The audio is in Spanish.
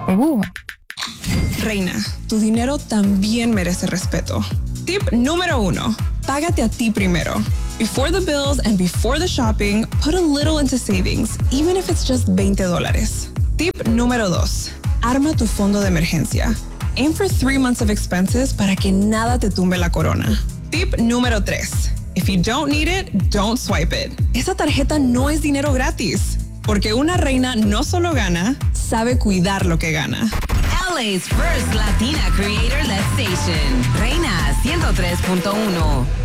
Reina, tu dinero también merece respeto. Tip número 1. Págate a ti primero. Before the bills and before the shopping, put a little into savings, even if it's just $20. Tip número 2. Arma tu fondo de emergencia. Aim for 3 months of expenses para que nada te tumbe la corona. Tip número 3. If you don't need it, don't swipe it. Esa tarjeta no es dinero gratis, porque una reina no solo gana, sabe cuidar lo que gana. LA's first Latina creator-led station, Reina 103.1.